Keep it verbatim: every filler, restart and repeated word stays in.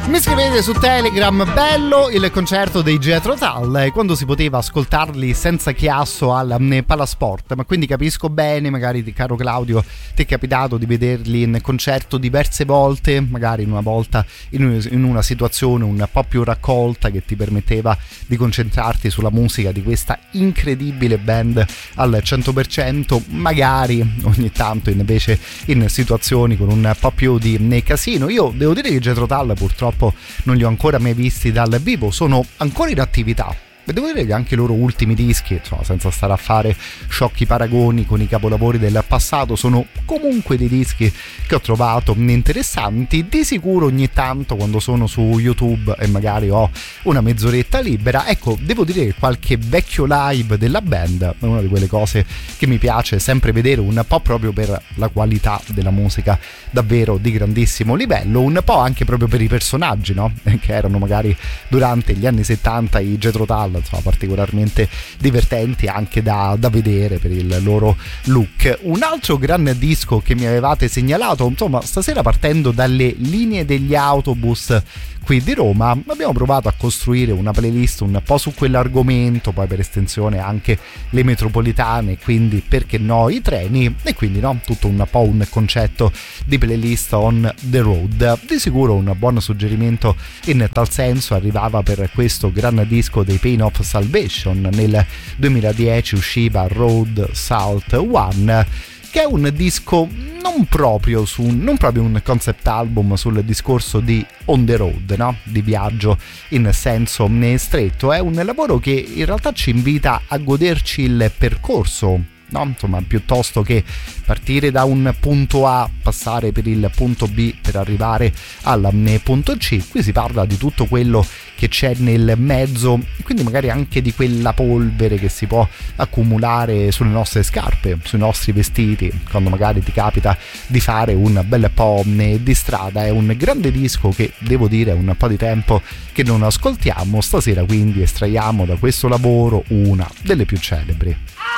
Mi scrivete su Telegram, bello il concerto dei Jethro Tull, quando si poteva ascoltarli senza chiasso al Palasport, ma quindi capisco bene, magari caro Claudio, ti è capitato di vederli in concerto diverse volte, magari una volta in una situazione un po' più raccolta che ti permetteva di concentrarti sulla musica di questa incredibile band al cento per cento, magari ogni tanto invece in situazioni con un po' più di casino. Io devo dire che Jethro Tull purtroppo non li ho ancora mai visti dal vivo, sono ancora in attività. E devo dire che anche i loro ultimi dischi, insomma, senza stare a fare sciocchi paragoni con i capolavori del passato, sono comunque dei dischi che ho trovato interessanti. Di sicuro ogni tanto quando sono su YouTube e magari ho una mezz'oretta libera, ecco, devo dire che qualche vecchio live della band è una di quelle cose che mi piace sempre vedere, un po' proprio per la qualità della musica davvero di grandissimo livello, un po' anche proprio per i personaggi, no? Che erano magari durante gli anni settanta i Jethro Tull, insomma, particolarmente divertenti anche da, da vedere per il loro look. Un altro gran disco che mi avevate segnalato, insomma, stasera partendo dalle linee degli autobus qui di Roma, abbiamo provato a costruire una playlist un po' su quell'argomento, poi per estensione anche le metropolitane, quindi perché no i treni, e quindi no, tutto un po' un concetto di playlist on the road. Di sicuro un buon suggerimento in tal senso arrivava per questo gran disco dei Pain of Salvation. Nel duemiladieci usciva Road Salt One, che è un disco non proprio su non proprio un concept album sul discorso di on the road, no? Di viaggio in senso stretto. È un lavoro che in realtà ci invita a goderci il percorso, no? Insomma, piuttosto che partire da un punto A, passare per il punto B per arrivare al punto C. Qui si parla di tutto quello che c'è nel mezzo, quindi magari anche di quella polvere che si può accumulare sulle nostre scarpe, sui nostri vestiti, quando magari ti capita di fare un bel po' di strada. È un grande disco che devo dire è un po' di tempo che non ascoltiamo. Stasera quindi estraiamo da questo lavoro una delle più celebri.